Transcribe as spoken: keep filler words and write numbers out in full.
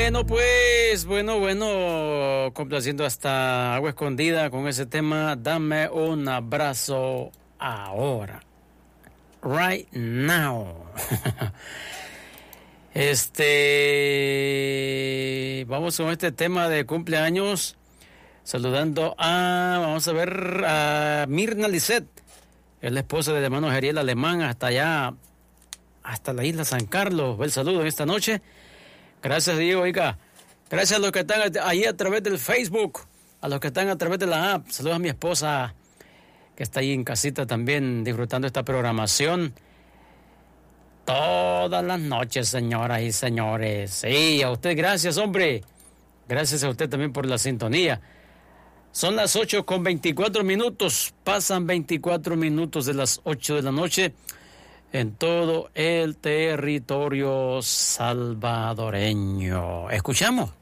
Bueno, pues, bueno, bueno, complaciendo hasta Agua Escondida con ese tema, dame un abrazo ahora, right now. Este, vamos con este tema de cumpleaños, saludando a, vamos a ver, a Mirna Lisset, es la esposa del hermano Jeriel Alemán, hasta allá, hasta la isla San Carlos. El saludo en esta noche. Gracias, Diego, oiga. Gracias a los que están ahí a través del Facebook, a los que están a través de la app. Saludos a mi esposa, que está ahí en casita también, disfrutando esta programación. Todas las noches, señoras y señores. Sí, a usted gracias, hombre. Gracias a usted también por la sintonía. Son las ocho con veinticuatro minutos. Pasan veinticuatro minutos de las ocho de la noche en todo el territorio salvadoreño. Escuchamos.